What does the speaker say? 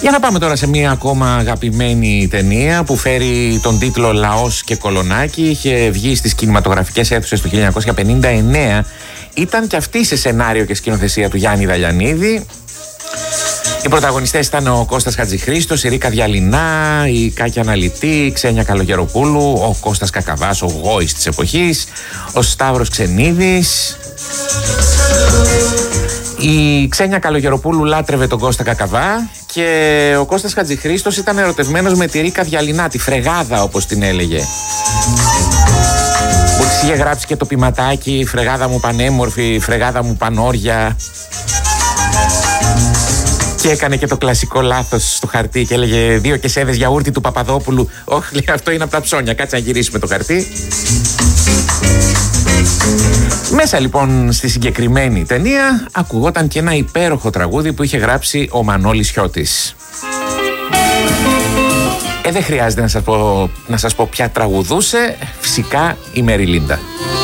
Για να πάμε τώρα σε μια ακόμα αγαπημένη ταινία που φέρει τον τίτλο «Λαός και Κολονάκι». Είχε βγει στις κινηματογραφικές αίθουσες το 1959. Ήταν και αυτή σε σενάριο και σκηνοθεσία του Γιάννη Δαλιανίδη. Οι πρωταγωνιστές ήταν ο Κώστας Χατζηχρήστος, η Ρίκα Διαλυνά, η Κάκια Αναλυτή, η Ξένια Καλογεροπούλου, ο Κώστας Κακαβάς, ο γόης της εποχής, ο Σταύρος Ξενίδης. Η Ξένια Καλογεροπούλου λάτρευε τον Κώστα Κακαβά και ο Κώστας Χατζηχρήστος ήταν ερωτευμένος με τη Ρίκα Διαλυνά, τη Φρεγάδα όπως την έλεγε. Που της είχε γράψει και το ποιηματάκι «Φρεγάδα μου πανέμορφη, φρεγάδα μου πανόρια». Και έκανε και το κλασικό λάθος στο χαρτί και έλεγε 2 κεσέδες γιαούρτι του Παπαδόπουλου. Όχι, λέει, αυτό είναι από τα ψώνια, κάτσε να γυρίσουμε το χαρτί. Μέσα λοιπόν στη συγκεκριμένη ταινία ακουγόταν και ένα υπέροχο τραγούδι που είχε γράψει ο Μανώλης Χιώτης. Δεν χρειάζεται να σας πω ποια τραγουδούσε, φυσικά η Μεριλίντα.